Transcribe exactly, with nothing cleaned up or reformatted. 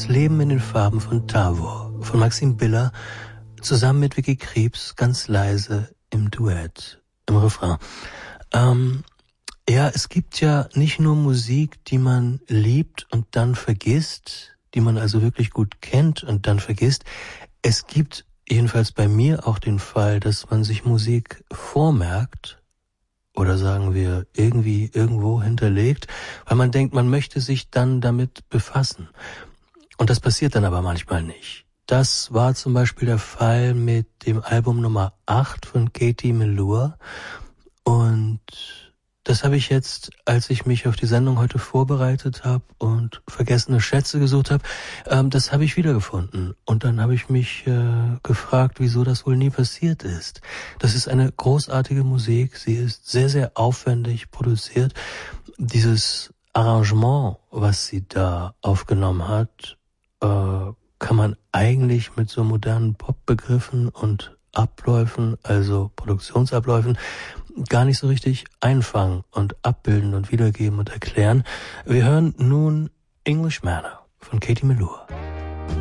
Das Leben in den Farben von Tavor, von Maxim Biller, zusammen mit Vicky Krebs, ganz leise im Duett, im Refrain. Ähm, ja, es gibt ja nicht nur Musik, die man liebt und dann vergisst, die man also wirklich gut kennt und dann vergisst. Es gibt jedenfalls bei mir auch den Fall, dass man sich Musik vormerkt, oder sagen wir irgendwie irgendwo hinterlegt, weil man denkt, man möchte sich dann damit befassen. Und das passiert dann aber manchmal nicht. Das war zum Beispiel der Fall mit dem Album Nummer acht von Katie Melua. Und das habe ich jetzt, als ich mich auf die Sendung heute vorbereitet habe und vergessene Schätze gesucht habe, ähm, das habe ich wiedergefunden. Und dann habe ich mich äh, gefragt, wieso das wohl nie passiert ist. Das ist eine großartige Musik. Sie ist sehr, sehr aufwendig produziert. Dieses Arrangement, was sie da aufgenommen hat, äh, kann man eigentlich mit so modernen Popbegriffen und Abläufen, also Produktionsabläufen, gar nicht so richtig einfangen und abbilden und wiedergeben und erklären. Wir hören nun English Manor von Katie Melua.